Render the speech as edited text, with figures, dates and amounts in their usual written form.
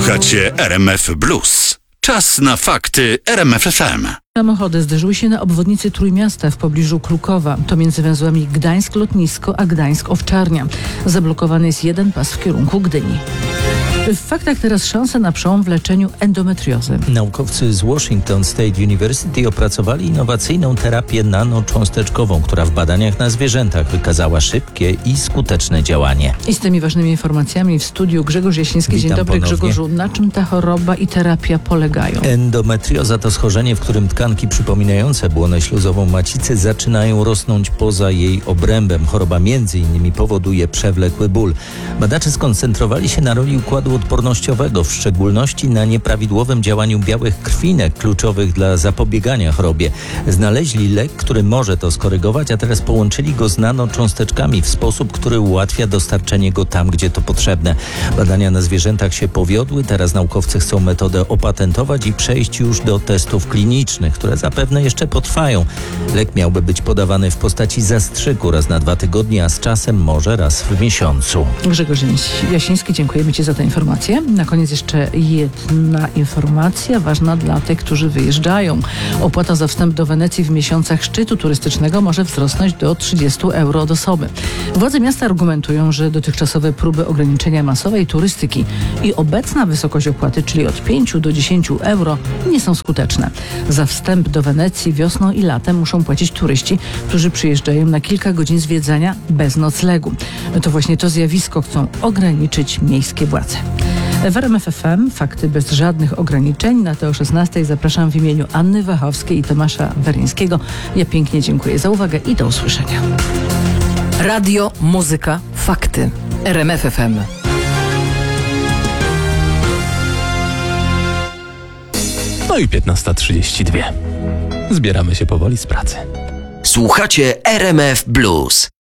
Słuchacie RMF Blues. Czas na fakty RMF FM. Samochody zderzyły się na obwodnicy Trójmiasta w pobliżu Krukowa. To między węzłami Gdańsk-Lotnisko a Gdańsk-Owczarnia. Zablokowany jest jeden pas w kierunku Gdyni. W faktach teraz szanse na przełom w leczeniu endometriozy. Naukowcy z Washington State University opracowali innowacyjną terapię nanocząsteczkową, która w badaniach na zwierzętach wykazała szybkie i skuteczne działanie. I z tymi ważnymi informacjami w studiu Grzegorz Jasiński. Dzień Witam dobry, ponownie. Grzegorzu. Na czym ta choroba i terapia polegają? Endometrioza to schorzenie, w którym tkanki przypominające błonę śluzową macicy zaczynają rosnąć poza jej obrębem. Choroba m.in. powoduje przewlekły ból. Badacze skoncentrowali się na roli układu odpornościowego, w szczególności na nieprawidłowym działaniu białych krwinek kluczowych dla zapobiegania chorobie. Znaleźli lek, który może to skorygować, a teraz połączyli go z nanocząsteczkami w sposób, który ułatwia dostarczenie go tam, gdzie to potrzebne. Badania na zwierzętach się powiodły, teraz naukowcy chcą metodę opatentować i przejść już do testów klinicznych, które zapewne jeszcze potrwają. Lek miałby być podawany w postaci zastrzyku raz na 2 tygodnie, a z czasem może raz w miesiącu. Grzegorz Jasiński, dziękujemy Ci za tę informację. Na koniec jeszcze jedna informacja ważna dla tych, którzy wyjeżdżają. Opłata za wstęp do Wenecji w miesiącach szczytu turystycznego może wzrosnąć do 30 euro od osoby. Władze miasta argumentują, że dotychczasowe próby ograniczenia masowej turystyki i obecna wysokość opłaty, czyli od 5 do 10 euro, nie są skuteczne. Za wstęp do Wenecji wiosną i latem muszą płacić turyści, którzy przyjeżdżają na kilka godzin zwiedzania bez noclegu. To właśnie to zjawisko chcą ograniczyć miejskie władze. W RMF FM fakty bez żadnych ograniczeń. Na te o 16:00 zapraszam w imieniu Anny Wachowskiej i Tomasza Weryńskiego. Ja pięknie dziękuję za uwagę i do usłyszenia. Radio, muzyka, fakty. RMF FM. No i 15:32. Zbieramy się powoli z pracy. Słuchacie RMF Blues.